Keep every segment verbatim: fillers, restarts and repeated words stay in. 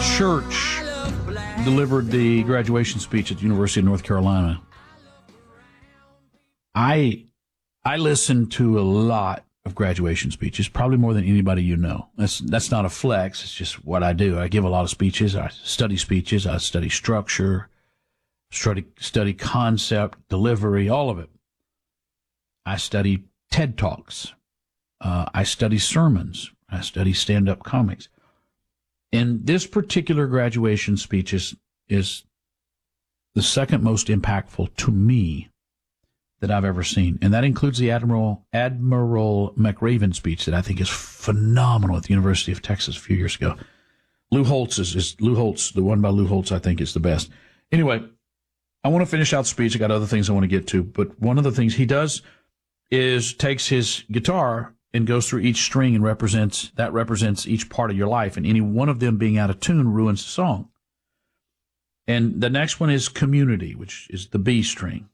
church delivered the graduation speech at the University of North Carolina. I I listen to a lot of graduation speeches, probably more than anybody you know. That's that's not a flex. It's just what I do. I give a lot of speeches. I study speeches. I study structure, study study concept, delivery, all of it. I study TED Talks. Uh, I study sermons. I study stand-up comics. And this particular graduation speech is, is the second most impactful to me that I've ever seen. And that includes the Admiral Admiral McRaven speech that I think is phenomenal at the University of Texas a few years ago. Lou Holtz is, is Lou Holtz, the one by Lou Holtz, I think is the best. Anyway, I want to finish out the speech. I got other things I want to get to, but one of the things he does is takes his guitar and goes through each string and represents, that represents each part of your life, and any one of them being out of tune ruins the song. And the next one is community, which is the B string.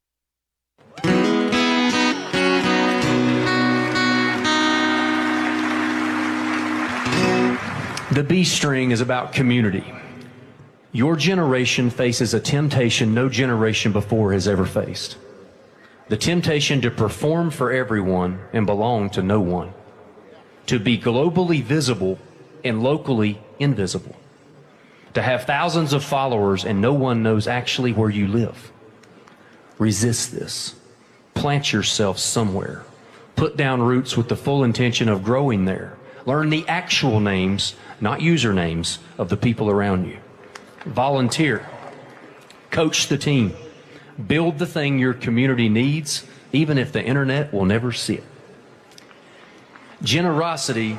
The B string is about community. Your generation faces a temptation no generation before has ever faced. The temptation to perform for everyone and belong to no one. To be globally visible and locally invisible. To have thousands of followers and no one knows actually where you live. Resist this. Plant yourself somewhere. Put down roots with the full intention of growing there. Learn the actual names, not usernames, of the people around you. Volunteer. Coach the team. Build the thing your community needs, even if the internet will never see it. Generosity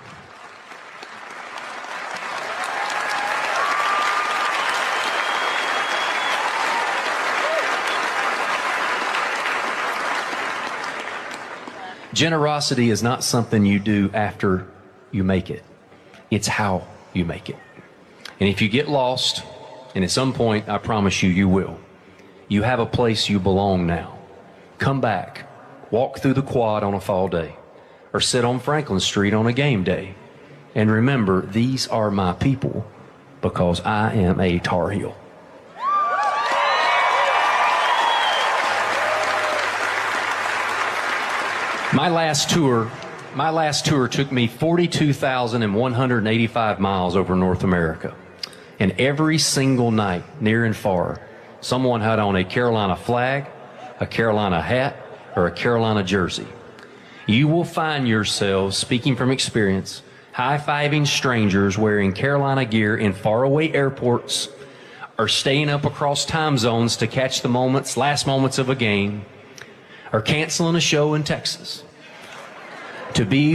Generosity is not something you do after you make it. It's how you make it. And if you get lost, and at some point, I promise you, you will, you have a place you belong now. Come back, walk through the quad on a fall day, or sit on Franklin Street on a game day. And remember, these are my people, because I am a Tar Heel. My last tour, my last tour took me forty-two thousand one hundred eighty-five miles over North America. And every single night, near and far, someone had on a Carolina flag, a Carolina hat, or a Carolina jersey. You will find yourselves, speaking from experience, high-fiving strangers wearing Carolina gear in faraway airports, or staying up across time zones to catch the moments, last moments of a game, or canceling a show in Texas. To be